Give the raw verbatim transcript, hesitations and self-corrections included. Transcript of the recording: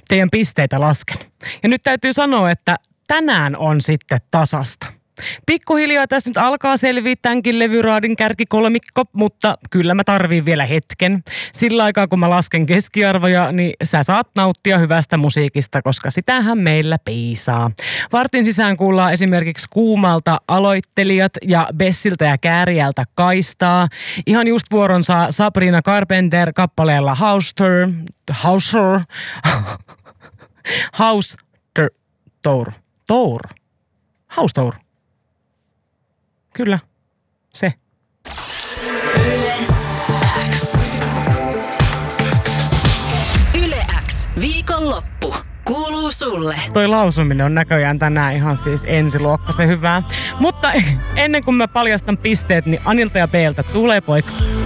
teidän pisteitä lasken. Ja nyt täytyy sanoa, että tänään on sitten tasasta. Pikkuhiljaa tässä nyt alkaa selviä tämänkin levyraadin kärkikolmikko, mutta kyllä mä tarviin vielä hetken. Sillä aikaa kun mä lasken keskiarvoja, niin sä saat nauttia hyvästä musiikista, koska sitähän meillä piisaa. Vartin sisään kuullaan esimerkiksi Kuumalta Aloittelijat ja Bessiltä ja Kääriältä Kaistaa. Ihan just vuoron saa Sabrina Carpenter kappaleella Hauster, Hauser, House Tour, Tour, House Tour. Kyllä, se. Yle X. Yle X. Viikonloppu. Kuuluu sulle. Toi lausuminen on näköjään tänään ihan siis ensiluokkaisen hyvää. Mutta ennen kuin mä paljastan pisteet, niin Anilta ja Beeltä tulee poika.